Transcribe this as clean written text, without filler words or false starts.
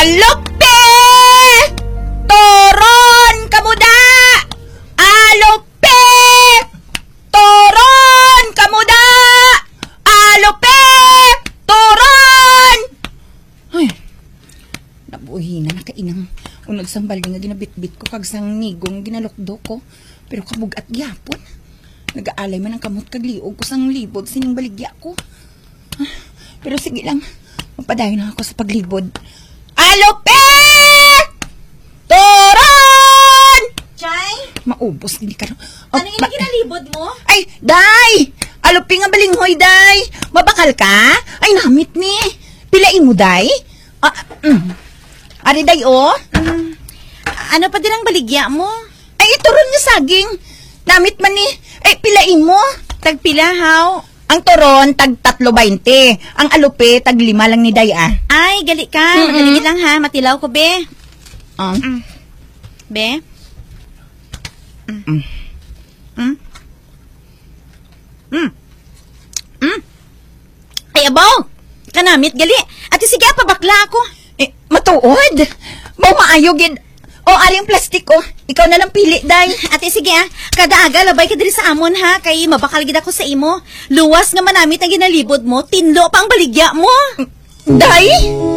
Alope! Toron kamuda! Alope! Toron kamuda! Alope! Toron! Ay, nabuhi na nakainang unag sambal nga ginabitbit ko kag sang nigong ginalokdo ko. Pero kabug at gyapon. Nag-aalay man ang kamot kag liog ko sang libod sining baligya ko. Pero sige lang, mapadayon na ako sa paglibod. Alope! Toron! Chay? Maubos din ka. Ano yung ginalibod mo? Ay, Day! Alope nga balinghoy, Day! Mabakal ka? Ay, namit ni. Pilain mo, Day? Ari, Day, oh? Ano pa din ang baligya mo? Ay, ito ron nga saging. Namit man ni. Ay, pilain mo. Tagpilahaw. Ang toron, tag 3.20. Ang alope, tag 5 lang ni Day, ah. Ay, gali ka. Madali lang ha. Matilaw ko, be. Be? Ay, abaw! Kanamit, gali. Ate, sige, pabakla ako. Eh, matuod. Mau maayogin. O, aling plastic, oh. Ikaw na lang pili, Day. Ate, sige Kada aga, labay ka diri sa amon ha. Kay mabakal gid ako sa imo. Luwas nga manamit ang ginalibod mo. Tinlo pa ang baligya mo. Day?